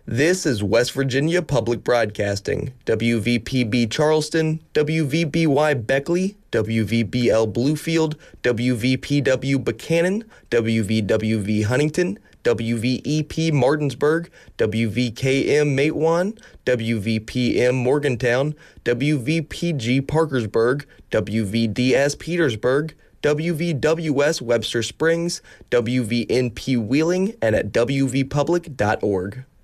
This is West Virginia Public Broadcasting, WVPB Charleston, WVBY Beckley, WVBL Bluefield, WVPW Buchanan, WVWV Huntington, WVEP Martinsburg, WVKM Matewan, WVPM Morgantown, WVPG Parkersburg, WVDS Petersburg, WVWS Webster Springs, WVNP Wheeling, and at wvpublic.org.